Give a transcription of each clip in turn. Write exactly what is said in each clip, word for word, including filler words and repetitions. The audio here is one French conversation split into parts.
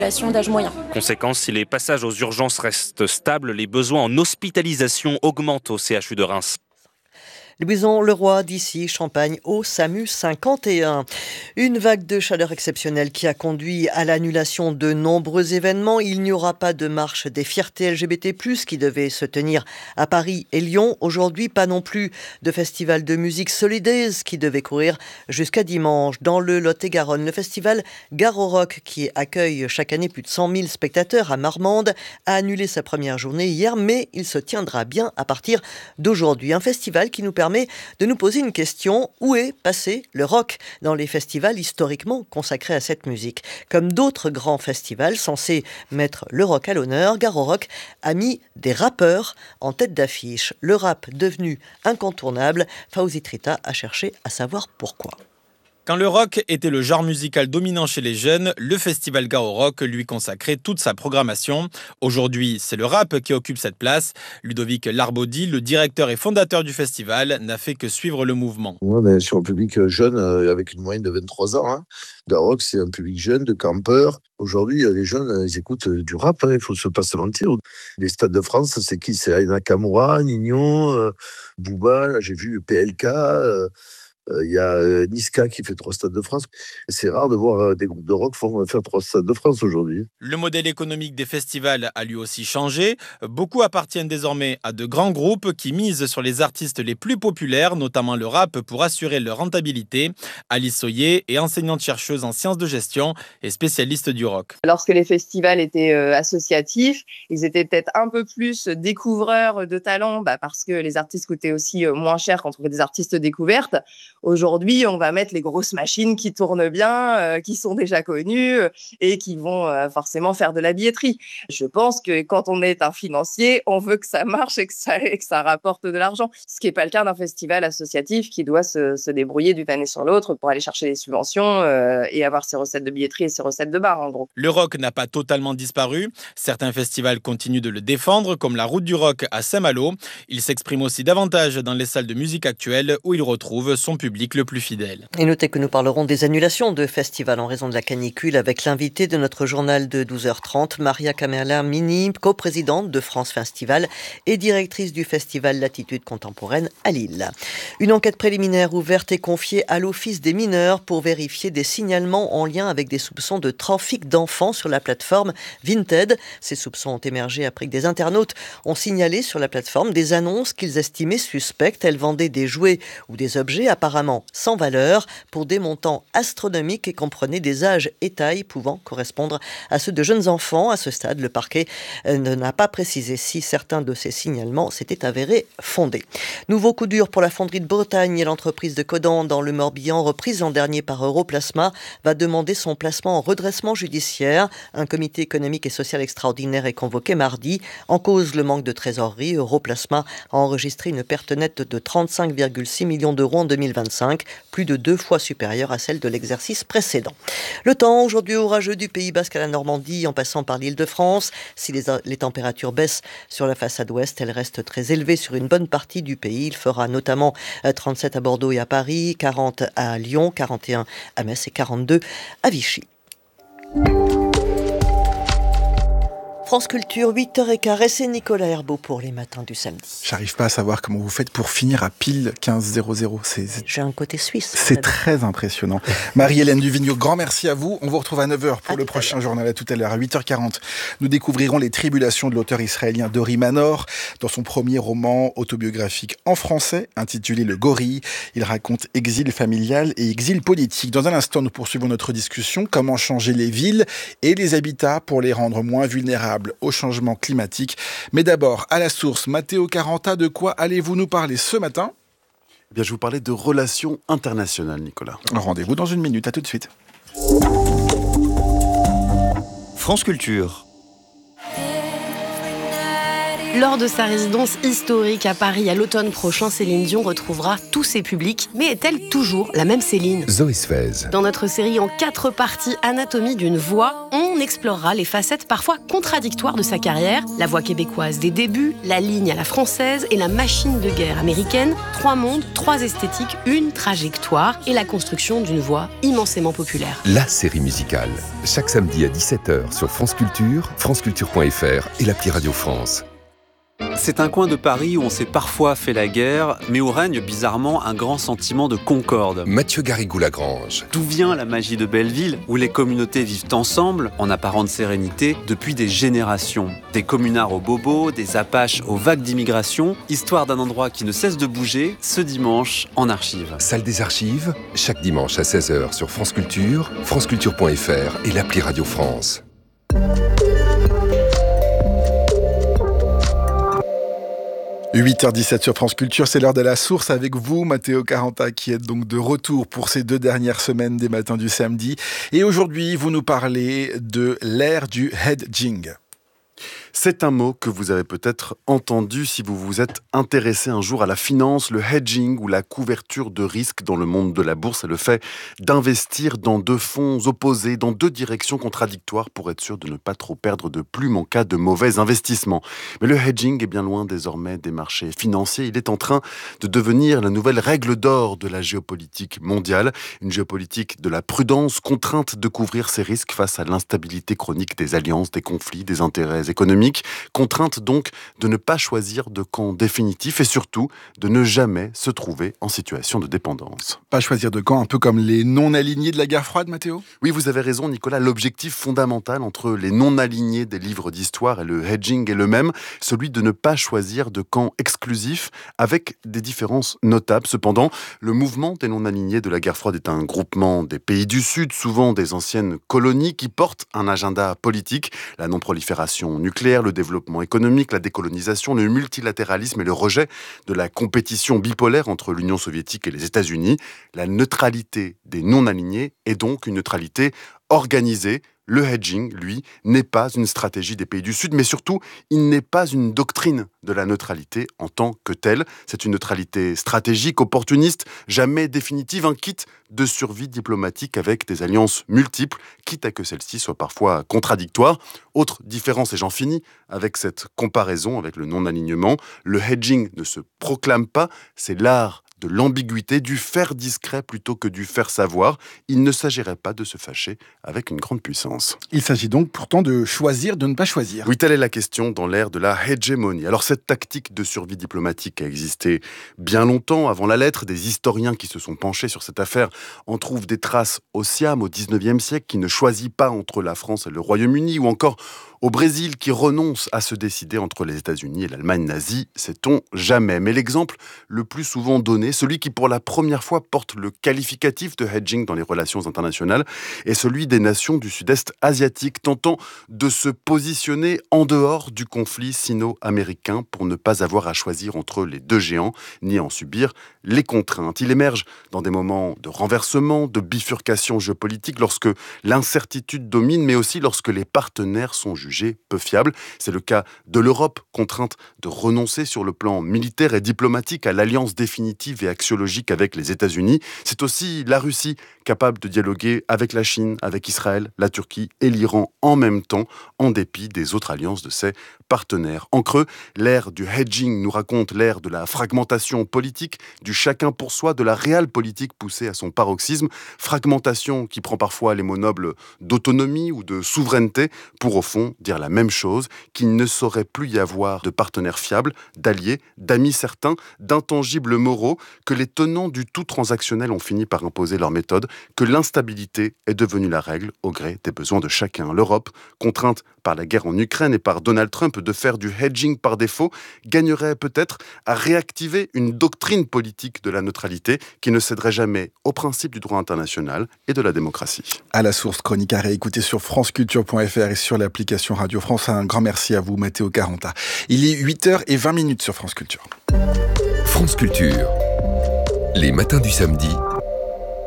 d'âge moyen. Conséquence, si les passages aux urgences restent stables, les besoins en hospitalisation augmentent au C H U de Reims. Louison-le-Roi d'ici, Champagne, au SAMU cinquante et un. Une vague de chaleur exceptionnelle qui a conduit à l'annulation de nombreux événements. Il n'y aura pas de marche des fiertés L G B T plus, qui devait se tenir à Paris et Lyon. Aujourd'hui, pas non plus de festival de musique Solidaise qui devait courir jusqu'à dimanche. Dans le Lot-et-Garonne, le festival Garo Rock, qui accueille chaque année plus de cent mille spectateurs à Marmande, a annulé sa première journée hier, mais il se tiendra bien à partir d'aujourd'hui. Un festival qui nous permet de nous poser une question: où est passé le rock dans les festivals historiquement consacrés à cette musique? Comme d'autres grands festivals censés mettre le rock à l'honneur, Garo Rock a mis des rappeurs en tête d'affiche. Le rap devenu incontournable, Fawzi Trita a cherché à savoir pourquoi. Quand le rock était le genre musical dominant chez les jeunes, le festival Garo Rock lui consacrait toute sa programmation. Aujourd'hui, c'est le rap qui occupe cette place. Ludovic Larbaudy, le directeur et fondateur du festival, n'a fait que suivre le mouvement. On est sur un public jeune avec une moyenne de vingt-trois ans. Hein. Garo Rock, c'est un public jeune, de campeurs. Aujourd'hui, les jeunes, ils écoutent du rap, hein, il faut se pas se mentir. Les stades de France, c'est qui? C'est Ayana Kamura, Nino, euh, Booba, j'ai vu P L K... Euh, Il euh, y a euh, Niska qui fait trois stades de France. C'est rare de voir euh, des groupes de rock font, faire trois stades de France aujourd'hui. Le modèle économique des festivals a lui aussi changé. Beaucoup appartiennent désormais à de grands groupes qui misent sur les artistes les plus populaires, notamment le rap, pour assurer leur rentabilité. Alice Soyer est enseignante-chercheuse en sciences de gestion et spécialiste du rock. Lorsque les festivals étaient euh, associatifs, ils étaient peut-être un peu plus découvreurs de talents, bah, parce que les artistes coûtaient aussi euh, moins cher quand on trouvait des artistes découvertes. Aujourd'hui, on va mettre les grosses machines qui tournent bien, euh, qui sont déjà connues euh, et qui vont euh, forcément faire de la billetterie. Je pense que quand on est un financier, on veut que ça marche et que ça, et que ça rapporte de l'argent. Ce qui n'est pas le cas d'un festival associatif qui doit se, se débrouiller d'une année sur l'autre pour aller chercher des subventions euh, et avoir ses recettes de billetterie et ses recettes de bar, en gros. Le rock n'a pas totalement disparu. Certains festivals continuent de le défendre, comme la Route du Rock à Saint-Malo. Il s'exprime aussi davantage dans les salles de musique actuelles où il retrouve son public le plus fidèle. Et notez que nous parlerons des annulations de festivals en raison de la canicule avec l'invité de notre journal de douze heures trente, Maria Camerla Mini, coprésidente de France Festival et directrice du festival Latitude Contemporaine à Lille. Une enquête préliminaire ouverte et confiée à l'Office des mineurs pour vérifier des signalements en lien avec des soupçons de trafic d'enfants sur la plateforme Vinted. Ces soupçons ont émergé après que des internautes ont signalé sur la plateforme des annonces qu'ils estimaient suspectes. Elles vendaient des jouets ou des objets apparemment sans valeur pour des montants astronomiques et comprenaient des âges et tailles pouvant correspondre à ceux de jeunes enfants. À ce stade, le parquet n'a pas précisé si certains de ces signalements s'étaient avérés fondés. Nouveau coup dur pour la fonderie de Bretagne et l'entreprise de Codan dans le Morbihan, reprise l'an dernier par Europlasma, va demander son placement en redressement judiciaire. Un comité économique et social extraordinaire est convoqué mardi. En cause, le manque de trésorerie. Europlasma a enregistré une perte nette de trente-cinq virgule six millions d'euros en deux mille vingt-cinq, plus de deux fois supérieure à celle de l'exercice précédent. Le temps, aujourd'hui orageux du Pays Basque à la Normandie, en passant par l'Île-de-France. Si les, les températures baissent sur la façade ouest, elles restent très élevées sur une bonne partie du pays. Il fera notamment trente-sept à Bordeaux et à Paris, quarante à Lyon, quarante et un à Metz et quarante-deux à Vichy. France Culture, huit heures quinze, et c'est Nicolas Herbeau pour les matins du samedi. J'arrive pas à savoir comment vous faites pour finir à pile quinze heures. C'est, c'est... J'ai un côté suisse. C'est très impressionnant. Marie-Hélène Duvigneau, grand merci à vous. On vous retrouve à neuf heures pour à le prochain l'heure. journal. À tout à l'heure. À huit heures quarante, nous découvrirons les tribulations de l'auteur israélien Dori Manor. Dans son premier roman autobiographique en français, intitulé Le Gorille, il raconte exil familial et exil politique. Dans un instant, nous poursuivons notre discussion. Comment changer les villes et les habitats pour les rendre moins vulnérables au changement climatique. Mais d'abord, à la source, Matteo Caranta, de quoi allez-vous nous parler ce matin ? Eh bien, je vais vous parler de relations internationales, Nicolas. Rendez-vous dans une minute, à tout de suite. France Culture. Lors de sa résidence historique à Paris à l'automne prochain, Céline Dion retrouvera tous ses publics. Mais est-elle toujours la même Céline ? Zoé Sfez. Dans notre série en quatre parties Anatomie d'une voix, on explorera les facettes parfois contradictoires de sa carrière. La voix québécoise des débuts, la ligne à la française et la machine de guerre américaine. Trois mondes, trois esthétiques, une trajectoire et la construction d'une voix immensément populaire. La série musicale. Chaque samedi à dix-sept heures sur France Culture, franceculture point f r et l'appli Radio France. C'est un coin de Paris où on s'est parfois fait la guerre, mais où règne bizarrement un grand sentiment de concorde. Mathieu Garrigou-Lagrange. D'où vient la magie de Belleville, où les communautés vivent ensemble, en apparente sérénité, depuis des générations. Des communards aux bobos, des apaches aux vagues d'immigration, histoire d'un endroit qui ne cesse de bouger, ce dimanche en archives. Salle des archives, chaque dimanche à seize heures sur France Culture, franceculture point f r et l'appli Radio France. huit heures dix-sept sur France Culture, c'est l'heure de la source avec vous, Matteo Caranta, qui est donc de retour pour ces deux dernières semaines des matins du samedi. Et aujourd'hui, vous nous parlez de l'ère du hedging. C'est un mot que vous avez peut-être entendu si vous vous êtes intéressé un jour à la finance, le hedging ou la couverture de risque dans le monde de la bourse, et le fait d'investir dans deux fonds opposés, dans deux directions contradictoires pour être sûr de ne pas trop perdre de plumes en cas de mauvais investissement. Mais le hedging est bien loin désormais des marchés financiers. Il est en train de devenir la nouvelle règle d'or de la géopolitique mondiale, une géopolitique de la prudence contrainte de couvrir ses risques face à l'instabilité chronique des alliances, des conflits, des intérêts économiques. Contrainte donc de ne pas choisir de camp définitif et surtout de ne jamais se trouver en situation de dépendance. Pas choisir de camp, un peu comme les non-alignés de la guerre froide, Mathéo ? Oui, vous avez raison, Nicolas. L'objectif fondamental entre les non-alignés des livres d'histoire et le hedging est le même, celui de ne pas choisir de camp exclusif, avec des différences notables. Cependant, le mouvement des non-alignés de la guerre froide est un groupement des pays du Sud, souvent des anciennes colonies, qui portent un agenda politique, la non-prolifération nucléaire, le développement économique, la décolonisation, le multilatéralisme et le rejet de la compétition bipolaire entre l'Union soviétique et les États-Unis. La neutralité des non-alignés est donc une neutralité organisée. Le hedging, lui, n'est pas une stratégie des pays du Sud, mais surtout, il n'est pas une doctrine de la neutralité en tant que telle. C'est une neutralité stratégique, opportuniste, jamais définitive, un kit de survie diplomatique avec des alliances multiples, quitte à que celles-ci soient parfois contradictoires. Autre différence, et j'en finis avec cette comparaison avec le non-alignement, le hedging ne se proclame pas, c'est l'art de l'ambiguïté, du faire discret plutôt que du faire savoir. Il ne s'agirait pas de se fâcher avec une grande puissance. Il s'agit donc pourtant de choisir, de ne pas choisir. Oui, telle est la question dans l'ère de la hégémonie. Alors cette tactique de survie diplomatique a existé bien longtemps avant la lettre. Des historiens qui se sont penchés sur cette affaire en trouvent des traces au Siam au dix-neuvième siècle, qui ne choisit pas entre la France et le Royaume-Uni, ou encore au Brésil, qui renonce à se décider entre les États-Unis et l'Allemagne nazie, sait-on jamais. Mais l'exemple le plus souvent donné, celui qui pour la première fois porte le qualificatif de hedging dans les relations internationales, est celui des nations du sud-est asiatique, tentant de se positionner en dehors du conflit sino-américain pour ne pas avoir à choisir entre les deux géants, ni en subir les contraintes. Il émerge dans des moments de renversement, de bifurcation géopolitique, lorsque l'incertitude domine, mais aussi lorsque les partenaires sont jugés peu fiables. C'est le cas de l'Europe, contrainte de renoncer sur le plan militaire et diplomatique à l'alliance définitive et axiologique avec les États-Unis. C'est aussi la Russie, capable de dialoguer avec la Chine, avec Israël, la Turquie et l'Iran en même temps, en dépit des autres alliances de ses partenaires. En creux, l'ère du hedging nous raconte l'ère de la fragmentation politique, du chacun pour soi, de la réelle politique poussée à son paroxysme. Fragmentation qui prend parfois les mots nobles d'autonomie ou de souveraineté, pour au fond dire la même chose, qu'il ne saurait plus y avoir de partenaires fiables, d'alliés, d'amis certains, d'intangibles moraux, que les tenants du tout transactionnel ont fini par imposer leur méthode, que l'instabilité est devenue la règle au gré des besoins de chacun. L'Europe, contrainte par la guerre en Ukraine et par Donald Trump de faire du hedging par défaut, gagnerait peut-être à réactiver une doctrine politique de la neutralité qui ne céderait jamais au principe du droit international et de la démocratie. À la source, chronique à réécouter sur franceculture point f r et sur l'application Radio France. Un grand merci à vous, Matteo Caranta. Il est huit heures vingt minutes sur France Culture. France Culture, les matins du samedi.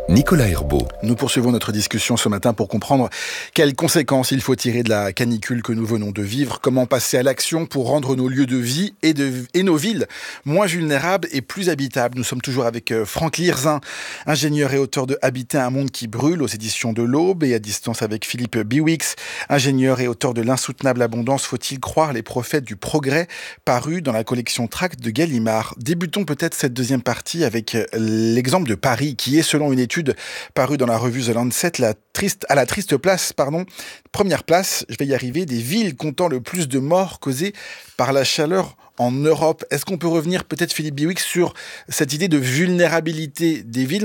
Nicolas Herbeau. Nous poursuivons notre discussion ce matin pour comprendre quelles conséquences il faut tirer de la canicule que nous venons de vivre, comment passer à l'action pour rendre nos lieux de vie et, de, et nos villes moins vulnérables et plus habitables. Nous sommes toujours avec Franck Lirzin, ingénieur et auteur de Habiter un monde qui brûle aux éditions de l'Aube, et à distance avec Philippe Biwix, ingénieur et auteur de L'insoutenable abondance, faut-il croire les prophètes du progrès, paru dans la collection Tracts de Gallimard. Débutons peut-être cette deuxième partie avec l'exemple de Paris, qui est, selon une étude parue dans la revue The Lancet, la triste, à la triste place, pardon, première place, je vais y arriver, des villes comptant le plus de morts causées par la chaleur en Europe. Est-ce qu'on peut revenir peut-être, Philippe Biwix, sur cette idée de vulnérabilité des villes